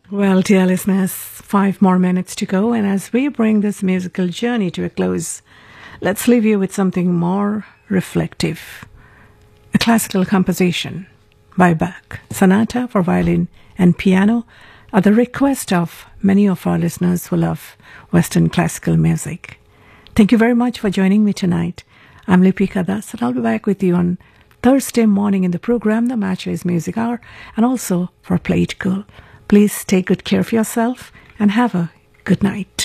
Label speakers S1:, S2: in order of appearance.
S1: Well, dear listeners, 5 more minutes to go, and as we bring this musical journey to a close, let's leave you with something more reflective. A classical composition by Bach, Sonata for Violin and Piano, at the request of many of our listeners who love Western classical music. Thank you very much for joining me tonight. I'm Lipika Das, and I'll be back with you on Thursday morning in the program, The Matches Music Hour, and also for Play It Cool. Please take good care of yourself and have a good night.